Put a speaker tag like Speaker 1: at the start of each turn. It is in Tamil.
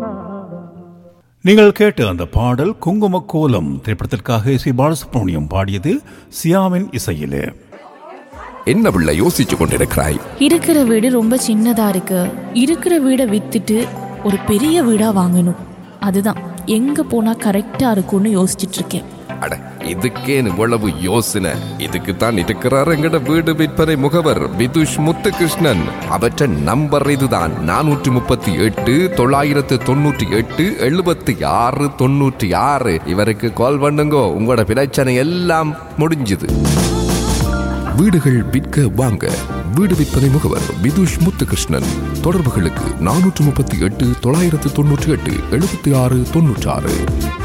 Speaker 1: நீங்கள் கேட்ட அந்த பாடல் குங்கும கோலம் திரைப்படத்திற்காக ஸ்ரீ பாலசுப்ரமணியம் பாடியது சியாமின் இசையிலே.
Speaker 2: என்ன பிள்ளை யோசிச்சு கொண்டிருக்கிறாய்?
Speaker 3: இருக்கிற வீடு ரொம்ப சின்னதா இருக்கு. இருக்கிற வீடை வித்துட்டு ஒரு பெரிய வீடா வாங்கணும். அதுதான் எங்க போனா கரெக்டா இருக்கும்னு யோசிச்சுட்டு இருக்கேன்.
Speaker 2: அட, இதுக்கே இவ்வளவு யோசனை? இதுக்கு தான் இருக்கிறார் எங்கட வீடு விற்பனை முகவர் விதுஷ் முத்துகிருஷ்ணன். அவற்ற நம்பர் இதுதான் 438 998 76 96. இவருக்கு கால் பண்ணுங்கோ, உங்களோட பிரச்சனை எல்லாம் முடிஞ்சுது. வீடுகள் விற்க வாங்க வீடு விற்பனை முகவர் விதுஷ் முத்துகிருஷ்ணன். தொடர்புகளுக்கு 438 998 76 96.